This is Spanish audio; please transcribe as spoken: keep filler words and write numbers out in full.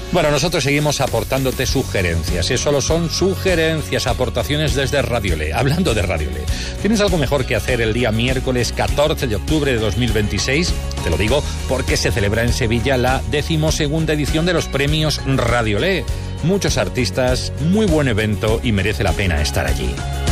Bueno, nosotros seguimos aportándote sugerencias. Eso solo son sugerencias, aportaciones desde Radiolé. Hablando de Radiolé, ¿tienes algo mejor que hacer el día miércoles catorce de octubre de dos mil veintiséis? Te lo digo porque se celebra en Sevilla la decimosegunda edición de los premios Radiolé. Muchos artistas, muy buen evento y merece la pena estar allí.